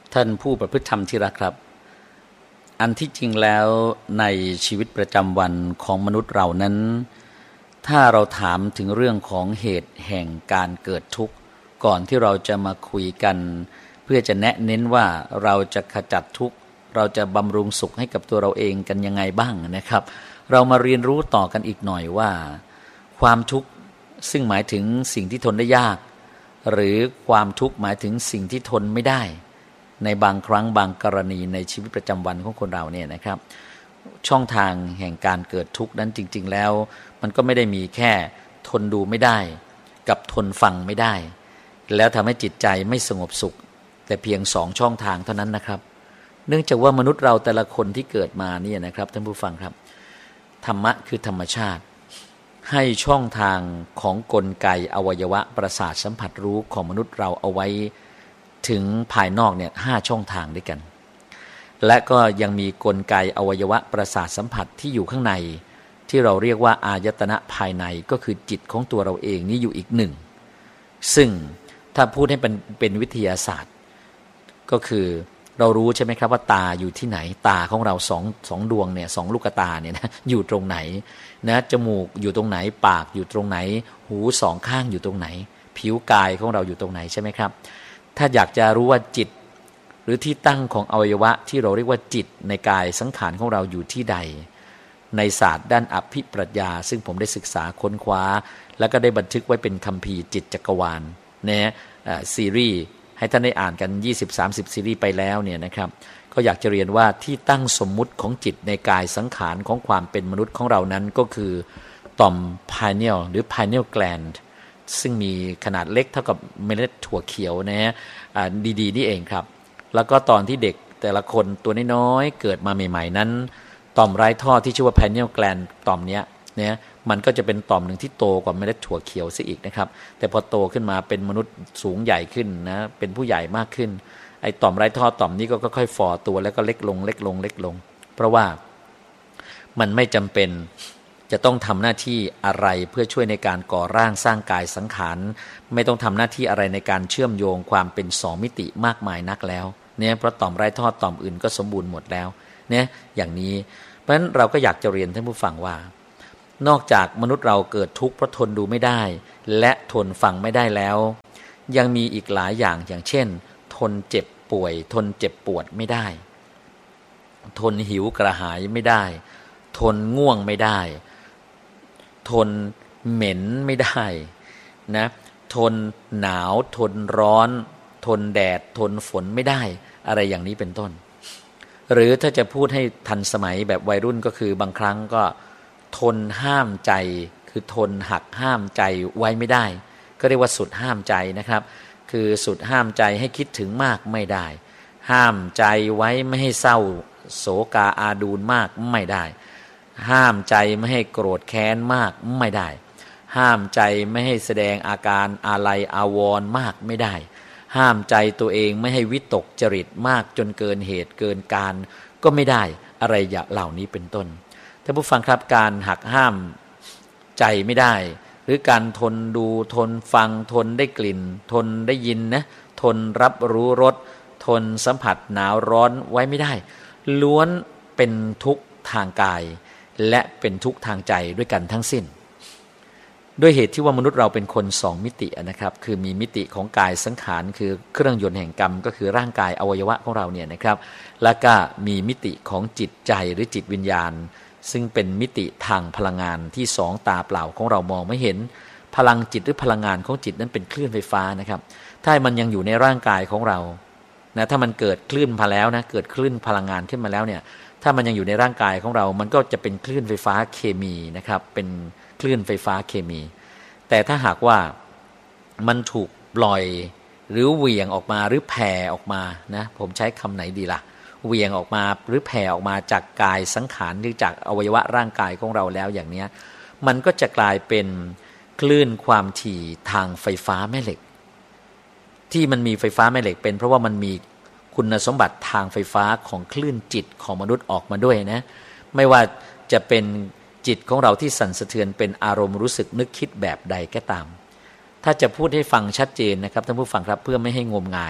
ท่านผู้ประพฤติธรรมที่รักครับอันที่จริงแล้วในชีวิตประจำวันของมนุษย์เรานั้นถ้าเราถามถึงเรื่องของเหตุแห่งการเกิดทุกข์ก่อนที่เราจะมาคุยกันเพื่อจะแนะเน้นว่าเราจะขจัดทุกข์เราจะบำรุงสุขให้กับตัวเราเองกันยังไงบ้างนะครับเรามาเรียนรู้ต่อกันอีกหน่อยว่าความทุกข์ซึ่งหมายถึงสิ่งที่ทนได้ยากหรือความทุกข์หมายถึงสิ่งที่ทนไม่ได้ในบางครั้งบางกรณีในชีวิตประจำวันของคนเราเนี่ยนะครับช่องทางแห่งการเกิดทุกข์นั้นจริงๆแล้วมันก็ไม่ได้มีแค่ทนดูไม่ได้กับทนฟังไม่ได้แล้วทำให้จิตใจไม่สงบสุขแต่เพียง2ช่องทางเท่านั้นนะครับเนื่องจากว่ามนุษย์เราแต่ละคนที่เกิดมาเนี่ยนะครับท่านผู้ฟังครับธรรมะคือธรรมชาติให้ช่องทางของกลไกอวัยวะประสาทสัมผัสรู้ของมนุษย์เราเอาไว้ถึงภายนอกเนี่ย5ช่องทางด้วยกันและก็ยังมีกลไกอวัยวะประสาทสัมผัสที่อยู่ข้างในที่เราเรียกว่าอายตนะภายในก็คือจิตของตัวเราเองนี่อยู่อีกหนึ่งซึ่งถ้าพูดให้เป็นวิทยาศาสตร์ก็คือเรารู้ใช่ไหมครับว่าตาอยู่ที่ไหนตาของเราสองดวงเนี่ย2ลูกตาเนี่ยนะอยู่ตรงไหนนะจมูกอยู่ตรงไหนปากอยู่ตรงไหนหู2ข้างอยู่ตรงไหนผิวกายของเราอยู่ตรงไหนใช่ไหมครับถ้าอยากจะรู้ว่าจิตหรือที่ตั้งของอวัยวะที่เราเรียกว่าจิตในกายสังขารของเราอยู่ที่ใดในศาสตร์ด้านอภิปรัชญาซึ่งผมได้ศึกษาค้นคว้าแล้วก็ได้บันทึกไว้เป็นคัมภีร์จิตจักรวาลนะซีรีส์ให้ท่านได้อ่านกัน 20-30 ซีรีส์ไปแล้วเนี่ยนะครับก็อยากจะเรียนว่าที่ตั้งสมมุติของจิตในกายสังขารของความเป็นมนุษย์ของเรานั้นก็คือต่อม pineal หรือ pineal gland ซึ่งมีขนาดเล็กเท่ากับเมล็ดถั่วเขียวนะฮะดีๆนี่เองครับแล้วก็ตอนที่เด็กแต่ละคนตัวน้อยๆเกิดมาใหม่ๆนั้นต่อมไร้ท่อที่ชื่อว่า pineal gland ต่อมเนี้ยเนี่ยมันก็จะเป็นต่อมหนึ่งที่โตกว่าเมล็ดถั่วเขียวซะอีกนะครับแต่พอโตขึ้นมาเป็นมนุษย์สูงใหญ่ขึ้นนะเป็นผู้ใหญ่มากขึ้นไอ้ต่อมไร้ท่อต่อมนี้ก็ค่อยๆฝ่อตัวแล้วก็เล็กลงเพราะว่ามันไม่จำเป็นจะต้องทำหน้าที่อะไรเพื่อช่วยในการก่อร่างสร้างกายสังขารไม่ต้องทำหน้าที่อะไรในการเชื่อมโยงความเป็น2มิติมากมายนักแล้วเนี่ยเพราะต่อมไร้ท่อต่อมอื่นก็สมบูรณ์หมดแล้วเนี่ยอย่างนี้เพราะฉะนั้นเราก็อยากจะเรียนท่านผู้ฟังว่านอกจากมนุษย์เราเกิดทุกข์เพราะทนดูไม่ได้และทนฟังไม่ได้แล้วยังมีอีกหลายอย่างเช่นทนเจ็บป่วยทนเจ็บปวดไม่ได้ทนหิวกระหายไม่ได้ทนง่วงไม่ได้ทนเหม็นไม่ได้นะทนหนาวทนร้อนทนแดดทนฝนไม่ได้อะไรอย่างนี้เป็นต้นหรือถ้าจะพูดให้ทันสมัยแบบวัยรุ่นก็คือบางครั้งก็ทนห้ามใจคือทนหักห้ามใจไว้ไม่ได้ก็เรียกว่าสุดห้ามใจนะครับคือสุดห้ามใจให้คิดถึงมากไม่ได้ห้ามใจไว้ไม่ให้เศร้าโศกาอาดูลมากไม่ได้ห้ามใจไม่ให้โกรธแค้นมากไม่ได้ห้ามใจไม่ให้แสดงอาการอาลัยอาวรณ์มากไม่ได้ห้ามใจตัวเองไม่ให้วิตกจริตมากจนเกินเหตุเกินการก็ไม่ได้อะไรอย่างเหล่านี้เป็นต้นท่านผู้ฟังครับการหักห้ามใจไม่ได้หรือการทนดูทนฟังทนได้กลิ่นทนได้ยินนะทนรับรู้รสทนสัมผัสหนาวร้อนไว้ไม่ได้ล้วนเป็นทุกข์ทางกายและเป็นทุกข์ทางใจด้วยกันทั้งสิ้นด้วยเหตุที่ว่ามนุษย์เราเป็นคน2มิตินะครับคือมีมิติของกายสังขารคือเครื่องยนต์แห่งกรรมก็คือร่างกายอวัยวะของเราเนี่ยนะครับแล้วก็มีมิติของจิตใจหรือจิตวิญญาณซึ่งเป็นมิติทางพลังงานที่2ตาเปล่าของเรามองไม่เห็นพลังจิตหรือพลังงานของจิตนั้นเป็นคลื่นไฟฟ้านะครับถ้ามันยังอยู่ในร่างกายของเรานะถ้ามันเกิดคลื่นมาแล้วนะเกิดคลื่นพลังงานขึ้นมาแล้วเนี่ยถ้ามันยังอยู่ในร่างกายของเรามันก็จะเป็นคลื่นไฟฟ้าเคมีนะครับเป็นคลื่นไฟฟ้าเคมีแต่ถ้าหากว่ามันถูกปล่อยหรือเหวี่ยงออกมาหรือแผ่ออกมานะผมใช้คำไหนดีล่ะเหวี่ยงออกมาหรือแผ่ออกมาจากกายสังขารหรือจากอวัยวะร่างกายของเราแล้วอย่างนี้มันก็จะกลายเป็นคลื่นความถี่ทางไฟฟ้าแม่เหล็กที่มันมีไฟฟ้าแม่เหล็กเป็นเพราะว่ามันมีคุณสมบัติทางไฟฟ้าของคลื่นจิตของมนุษย์ออกมาด้วยนะไม่ว่าจะเป็นจิตของเราที่สั่นสะเทือนเป็นอารมณ์รู้สึกนึกคิดแบบใดก็ตามถ้าจะพูดให้ฟังชัดเจนนะครับท่านผู้ฟังครับเพื่อไม่ให้งมงาย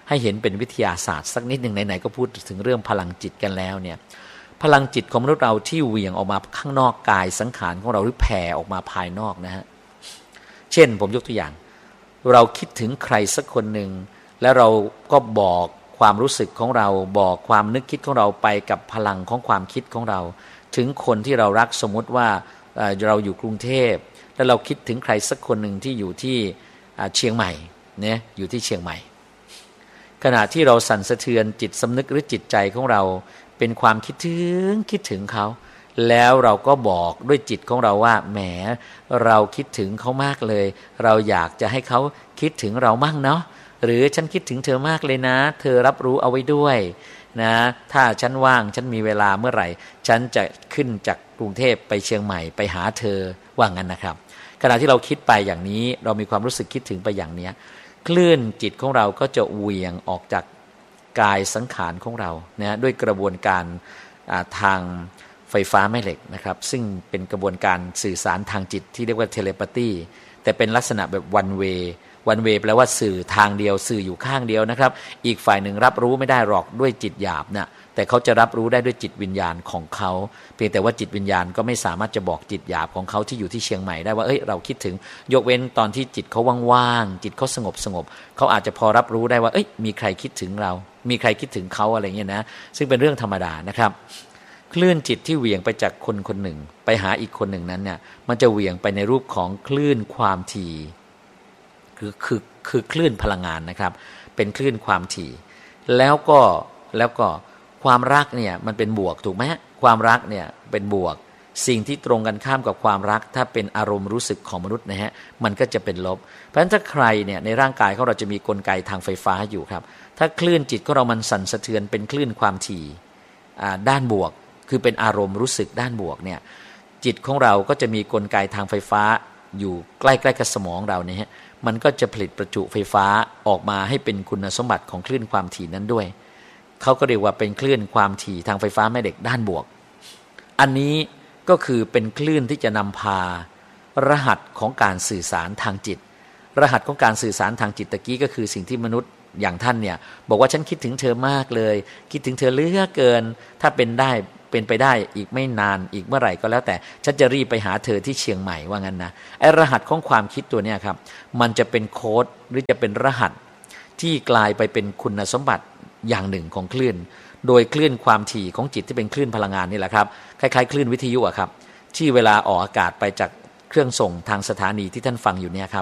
ให้เห็นเป็นวิทยาศาสตร์สักนิดหนึ่งไหนๆก็พูดถึงเรื่องพลังจิตกันแล้วเนี่ยพลังจิตของมนุษย์เราที่เหวี่ยงออกมาข้างนอกกายสังขารของเราหรือแผ่ออกมาภายนอกนะฮะเช่นผมยกตัวอย่างเราคิดถึงใครสักคนหนึ่งแล้วเราก็บอกความรู้สึกของเราบอกความนึกคิดของเราไปกับพลังของความคิดของเราถึงคนที่เรารักสมมติว่าเราอยู่กรุงเทพแล้วเราคิดถึงใครสักคนหนึ่งที่อยู่ที่เชียงใหม่เนี่ยอยู่ที่เชียงใหม่ขณะที่เราสั่นสะเทือนจิตสำนึกหรือจิตใจของเราเป็นความคิดถึงเขาแล้วเราก็บอกด้วยจิตของเราว่าแหมเราคิดถึงเขามากเลยเราอยากจะให้เขาคิดถึงเรามั่งเนาะหรือฉันคิดถึงเธอมากเลยนะเธอรับรู้เอาไว้ด้วยนะถ้าฉันว่างฉันมีเวลาเมื่อไหร่ฉันจะขึ้นจากกรุงเทพไปเชียงใหม่ไปหาเธอว่างั้นนะครับขณะที่เราคิดไปอย่างนี้เรามีความรู้สึกคิดถึงไปอย่างนี้คลื่นจิตของเราก็จะเหวี่ยงออกจากกายสังขารของเรานะด้วยกระบวนการทางไฟฟ้าแม่เหล็กนะครับซึ่งเป็นกระบวนการสื่อสารทางจิตที่เรียกว่าเทเลพาธีแต่เป็นลักษณะแบบวันเวแปลว่าสื่อทางเดียวสื่ออยู่ข้างเดียวนะครับอีกฝ่ายหนึ่งรับรู้ไม่ได้หรอกด้วยจิตหยาบนะแต่เขาจะรับรู้ได้ด้วยจิตวิญญาณของเขาเพียงแต่ว่าจิตวิญญาณก็ไม่สามารถจะบอกจิตหยาบของเขาที่อยู่ที่เชียงใหม่ได้ว่าเอ้ยเราคิดถึงยกเว้นตอนที่จิตเขาว่างๆจิตเขาสงบเขาอาจจะพอรับรู้ได้ว่าเอ้ยมีใครคิดถึงเรามีใครคิดถึงเขาอะไรเงี้ยนะซึ่งเป็นเรื่องธรรมดานะครับคลื่นจิตที่เหวี่ยงไปจากคนคนหนึ่งไปหาอีกคนหนึ่งนั้นเนี่ยมันจะเหวี่ยงไปในรูปของคลื่นความถี่คือคลื่นพลังงานนะครับเป็นคลื่นความถี่แล้วก็ความรักเนี่ยมันเป็นบวกถูกไหมความรักเนี่ยเป็นบวกสิ่งที่ตรงกันข้ามกับความรักถ้าเป็นอารมณ์รู้สึกของมนุษย์นะฮะมันก็จะเป็นลบเพราะฉะนั้นถ้าใครเนี่ยในร่างกายของเราจะมีกลไกทางไฟฟ้าอยู่ครับถ้าคลื่นจิตของเรามันสั่นสะเทือนเป็นคลื่นความถี่ด้านบวกคือเป็นอารมณ์รู้สึกด้านบวกเนี่ยจิตของเราก็จะมีกลไกทางไฟฟ้าอยู่ใกล้ๆกับสมองเราเนี่ยฮะมันก็จะผลิตประจุไฟฟ้าออกมาให้เป็นคุณสมบัติของคลื่นความถี่นั้นด้วยเขาก็เรียกว่าเป็นคลื่นความถี่ทางไฟฟ้าแม่เหล็กด้านบวกอันนี้ก็คือเป็นคลื่นที่จะนำพารหัสของการสื่อสารทางจิตรหัสของการสื่อสารทางจิตตะกี้ก็คือสิ่งที่มนุษย์อย่างท่านเนี่ยบอกว่าฉันคิดถึงเธอมากเลยคิดถึงเธอเหลือเกินถ้าเป็นไปได้อีกไม่นานอีกเมื่อไหร่ก็แล้วแต่ฉันจะรีบไปหาเธอที่เชียงใหม่ว่างั้นนะไอ้รหัสของความคิดตัวเนี้ยครับมันจะเป็นโค้ดหรือจะเป็นรหัสที่กลายไปเป็นคุณสมบัติอย่างหนึ่งของคลื่นโดยคลื่นความถี่ของจิตที่เป็นคลื่นพลังงานนี่แหละครับคล้ายๆคลื่นวิทยุอะครับที่เวลาออกอากาศไปจากเครื่องส่งทางสถานีที่ท่านฟังอยู่เนี่ยครับ